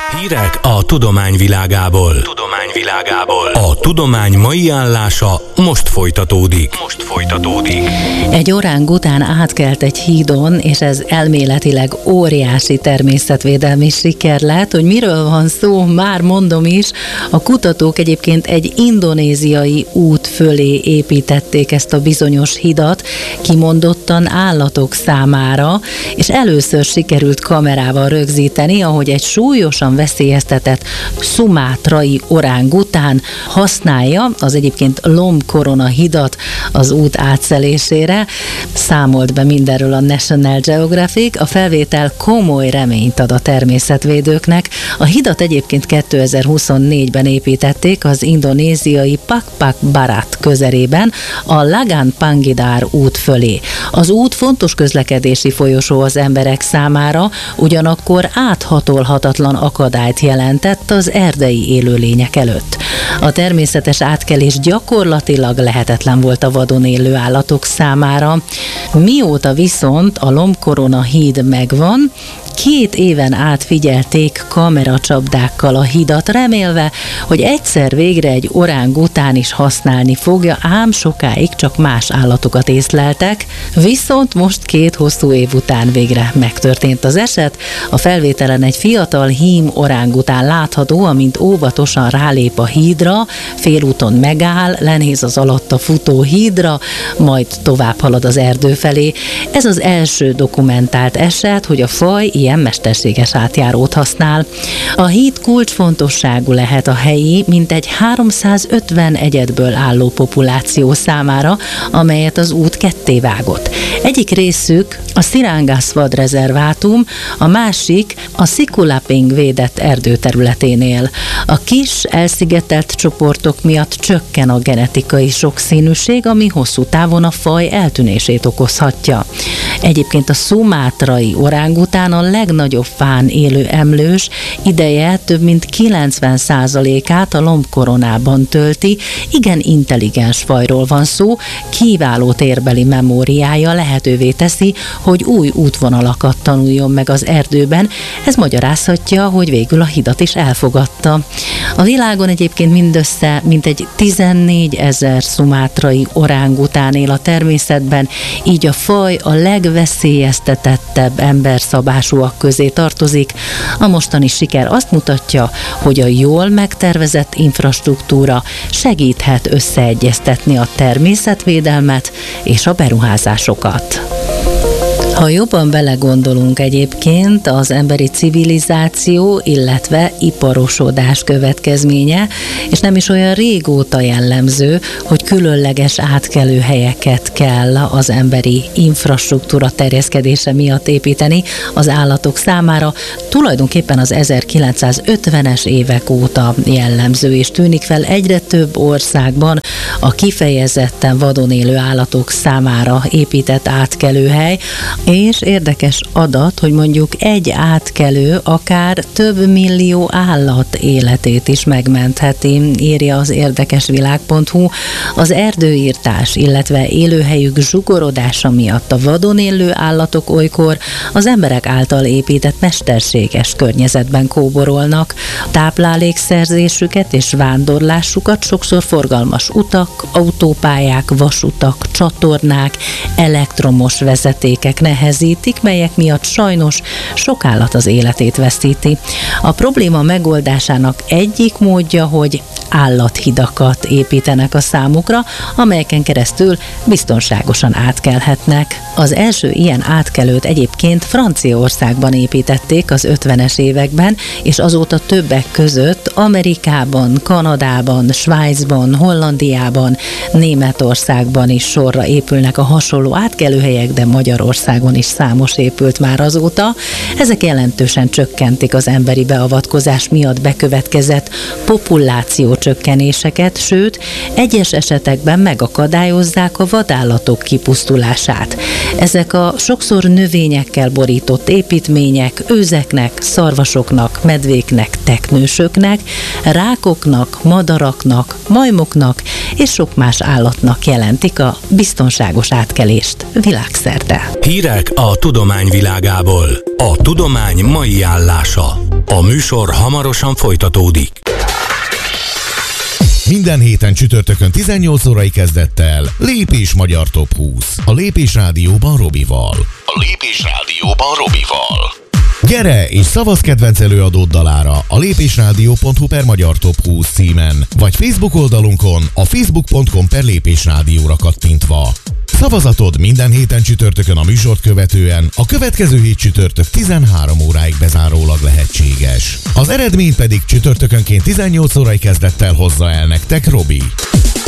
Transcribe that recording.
Hírek a tudomány világából. A tudomány mai állása most folytatódik. Egy orángután átkelt egy hídon, és ez elméletileg óriási természetvédelmi siker lett. Hogy miről van szó, már mondom is, a kutatók egyébként egy indonéziai út fölé építették ezt a bizonyos hidat, kimondottan állatok számára, és először sikerült kamerával rögzíteni, ahogy egy súlyosan veszélyeztetett szumátrai orángután használja az egyébként lombkorona hidat az út átszelésére. Számolt be mindenről a National Geographic. A felvétel komoly reményt ad a természetvédőknek. A hidat egyébként 2024-ben építették az indonéziai Pakpak Barat közelében, a Lagan Pangidar út fölé. Az út fontos közlekedési folyosó az emberek számára, ugyanakkor áthatolhatatlan akadályt jelentett az erdei élőlények előtt. A természetes átkelés gyakorlatilag lehetetlen volt a vadon élő állatok számára. Mióta viszont a lombkorona híd megvan, 2 éven át figyelték kameracsapdákkal a hidat, remélve, hogy egyszer végre egy orángután is használni fogja, ám sokáig csak más állatokat észleltek, viszont most 2 hosszú év után végre megtörtént az eset. A felvételen egy fiatal hím orángután látható, amint óvatosan rálép a hídra, félúton megáll, lenéz az alatta futó hídra, majd tovább halad az erdő felé. Ez az első dokumentált eset, hogy a faj ilyen mesterséges átjárót használ. A híd kulcsfontosságú lehet a helyi, mintegy 350 egyedből álló populáció számára, amelyet az út kettévágott. Egyik részük a Sirangas vadrezervátum, a másik a Sikulaping védett erdőterületénél. A kis, elszigetelt csoportok miatt csökken a genetikai sokszínűség, ami hosszú távon a faj eltűnését okozhatja. Egyébként a szumátrai orángután a legnagyobb fán élő emlős, ideje több mint 90%-át a lombkoronában tölti. Igen intelligens fajról van szó, kiváló térbeli memóriája lehetővé teszi, hogy új útvonalakat tanuljon meg az erdőben. Ez magyarázhatja, hogy végül a hidat is elfogadta. A világon egyébként mindössze mintegy 14 000 szumátrai orángután él a természetben, így a faj a legveszélyeztetettebb emberszabásúak közé tartozik. A mostani siker azt mutatja, hogy a jól megtervezett infrastruktúra segíthet összeegyeztetni a természetvédelmet és a beruházásokat. Ha jobban belegondolunk egyébként, az emberi civilizáció, illetve iparosodás következménye, és nem is olyan régóta jellemző, hogy különleges átkelőhelyeket kell az emberi infrastruktúra terjeszkedése miatt építeni az állatok számára. Tulajdonképpen az 1950-es évek óta jellemző, és tűnik fel egyre több országban a kifejezetten vadon élő állatok számára épített átkelőhely. És érdekes adat, hogy mondjuk egy átkelő akár több millió állat életét is megmentheti, írja az érdekesvilág.hu. Az erdőirtás, illetve élőhelyük zsugorodása miatt a vadon élő állatok olykor az emberek által épített mesterséges környezetben kóborolnak. Táplálékszerzésüket és vándorlásukat sokszor forgalmas utak, autópályák, vasutak, csatornák, elektromos vezetékek nehezítik, melyek miatt sajnos sok állat az életét veszíti. A probléma megoldásának egyik módja, hogy állathidakat építenek a számukra, amelyeken keresztül biztonságosan átkelhetnek. Az első ilyen átkelőt egyébként Franciaországban építették az 50-es években, és azóta többek között Amerikában, Kanadában, Svájcban, Hollandiában, Németországban is sorra épülnek a hasonló átkelőhelyek, de Magyarországon is számos épült már azóta. Ezek jelentősen csökkentik az emberi beavatkozás miatt bekövetkezett populációcsökkenéseket, sőt, egyes esetekben megakadályozzák a vadállatok kipusztulását. Ezek a sokszor növényekkel borított építmények őzeknek, szarvasoknak, medvéknek, teknősöknek, rákoknak, madaraknak, majmoknak és sok más állatnak jelentik a biztonságos átkelést világszerte. Hírek a tudomány világából. A tudomány mai állása. A műsor hamarosan folytatódik. Minden héten csütörtökön 18 órai kezdettel Lépés Magyar Top 20. A Lépés Rádióban Robival. Gyere és szavazz kedvenc előadód dalára a lépésrádió.hu/magyar top 20 címen, vagy Facebook oldalunkon a facebook.com/lépésrádióra kattintva. Szavazatod minden héten csütörtökön a műsort követően, a következő hét csütörtök 13 óráig bezárólag lehetséges. Az eredményt pedig csütörtökönként 18 órai kezdettel hozza el nektek Robi.